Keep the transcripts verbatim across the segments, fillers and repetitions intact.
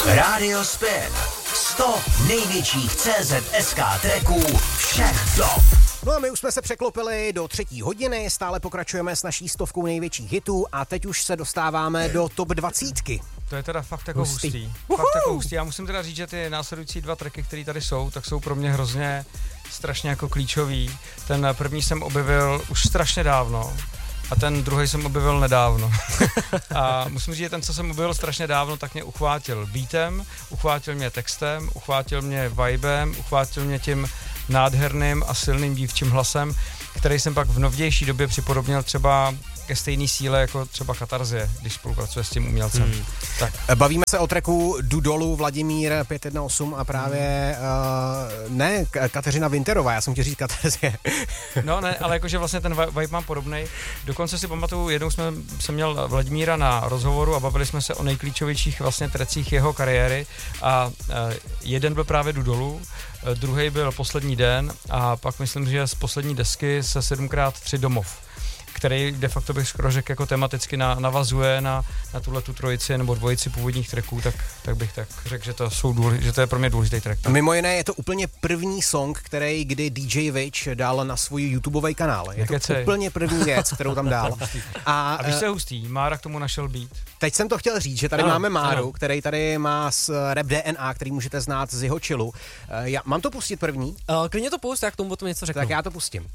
Rádio Spin. sto největších C Z S K tracků všech dob. No a my už jsme se překlopili do třetí hodiny, stále pokračujeme s naší stovkou největších hitů a teď už se dostáváme do top dvacítky. To je teda fakt jako hustý. hustý. Fakt jako hustý. Já musím teda říct, že ty následující dva tracky, které tady jsou, tak jsou pro mě hrozně strašně jako klíčový. Ten první jsem objevil už strašně dávno a ten druhý jsem objevil nedávno. A musím říct, že ten, co jsem objevil strašně dávno, tak mě uchvátil beatem, uchvátil mě textem, uchvátil mě vibem, uchvátil mě tím nádherným a silným dívčím hlasem, který jsem pak v novější době připodobnil třeba ke stejné síle jako třeba Katarzie, když spolupracuje s tím umělcem. Hmm. Tak. Bavíme se o tracku Jdu dolů, Vladimír pět jedna osm a právě hmm. uh, ne Kateřina Winterová, já jsem chtěl říct Katarzie. No ne, ale jakože vlastně ten vibe mám podobnej. Dokonce si pamatuju, jednou jsme, jsem měl Vladimíra na rozhovoru a bavili jsme se o nejklíčovějších vlastně tracích jeho kariéry a uh, jeden byl právě Jdu dolů, druhý byl Poslední den a pak myslím, že z poslední desky se sedm krát tři Domov, který de facto bych skoro řekl jako tematicky na, navazuje na, na tuhle tu trojici nebo dvojici původních tracků, tak, tak bych tak řekl, že to, jsou důlež, že to je pro mě důležitý track. Tak. Mimo jiné je to úplně první song, který kdy D J Witch dal na svůj YouTubeový kanál. Je to Nekecej. úplně první věc, kterou tam dal. A, a víš, co je hustý? Mára k tomu našel beat. Teď jsem to chtěl říct, že tady ano, máme Máru, ano. který tady má s Rap D N A, který můžete znát z jeho chillu. Já, mám to pustit první? Uh, klidně to pust, já k tomu o tom něco řeknu. Tak já to pustím.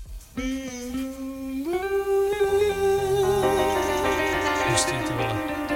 Hustý, ty vole.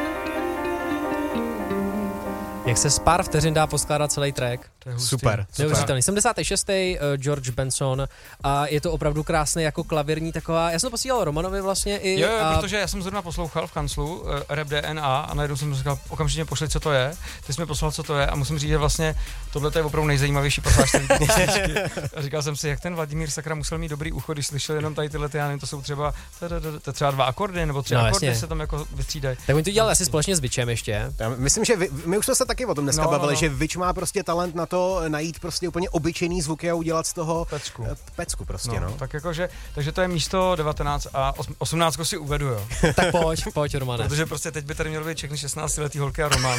Jak se z pár vteřin dá poskládat celý track. To je hustý. Super. Neuvěřitelný. sedmdesátý šestý Uh, George Benson a je to opravdu krásný jako klavírní taková. Já jsem to posílal Romanovi vlastně i. Jo, jo, a... protože já jsem zrovna poslouchal v kanclu uh, Rap D N A a najednou jsem říkal, okamžitě pošli, co to je. Ty jsi mi poslal, co to je a musím říct, že vlastně tohle je opravdu nejzajímavější pasáž. A říkal jsem si, jak ten Vladimír sakra musel mít dobrý ucho, když slyšel jenom tady tyhle, já nevím, to jsou třeba, to třeba dva akordy nebo tři no, akordy jasně. se tam jako vystřídají. Tak oni to dělali asi společně s Vičem ještě. Já myslím, že vy, my už jsme se taky o tom dneska no, bavili, no, no. že Vič má prostě talent na to najít prostě úplně obyčejný zvuky a udělat z toho pecku. Pecku prostě, no. no. Tak jakože, takže to je místo devatenáct a osmnáct si uvedu, jo. Tak pojď, pojď, Romane. Protože prostě teď by tady mělo být všechny šestnáctiletý holky a Roman.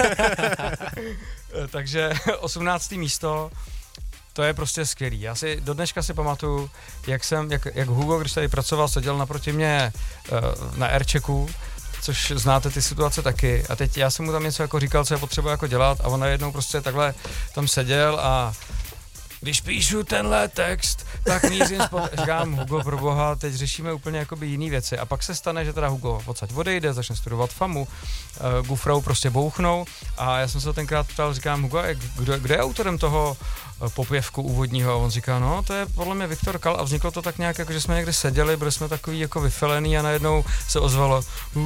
Takže osmnácté místo, to je prostě skvělý. Já si do dneška si pamatuju, jak jsem, jak, jak Hugo, když tady pracoval, seděl naproti mě uh, na Airchecku, což znáte ty situace taky. A teď já jsem mu tam něco jako říkal, co je potřeba jako dělat a on najednou prostě takhle tam seděl a když píšu tenhle text, tak mířím spod... Říkám, Hugo, pro boha, teď řešíme úplně jakoby jiný věci. A pak se stane, že teda Hugo odsaď odejde, začne studovat famu, uh, Gufrou prostě bouchnou a já jsem se tenkrát ptal, říkám, Hugo, kdo, kdo je autorem toho uh, popěvku úvodního? A on říká, no, to je podle mě Viktor Kal a vzniklo to tak nějak, jako že jsme někde seděli, byli jsme takový jako vyfilený a najednou se ozvalo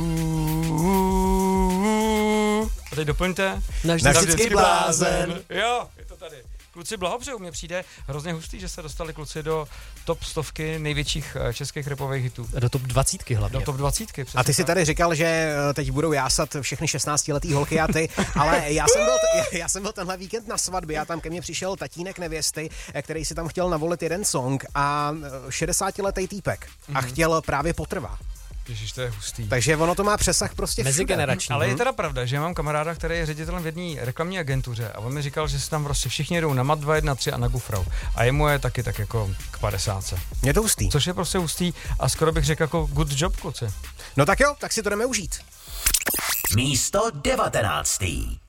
a teď doplňte. Navždycky blázen. Jo, je to tady. Kluci, blahopřeju, mně přijde hrozně hustý, že se dostali kluci do top stovky největších českých rapových hitů. Do top dvacítky hlavně. Do top dvacítky, přesně. A ty si tady říkal, že teď budou jásat všechny šestnáctiletý holky a ty, ale já jsem, byl t- já jsem byl tenhle víkend na svatbě a tam ke mně přišel tatínek nevěsty, který si tam chtěl navolit jeden song a šedesátiletý týpek mm-hmm. a chtěl právě Potrvá. Ježiš, to je hustý. Takže ono to má přesah prostě všude. Mezigenerační. Ale je teda pravda, že mám kamaráda, který je ředitelem v jedné reklamní agentuře a on mi říkal, že si tam prostě všichni jedou na Mat dva jedna tři a na Gufrou. A jemu je taky tak jako k padesátce. Je to hustý. Což je prostě hustý a skoro bych řekl jako good job, kluci. No tak jo, tak si to jdeme užít. Místo devatenáctý.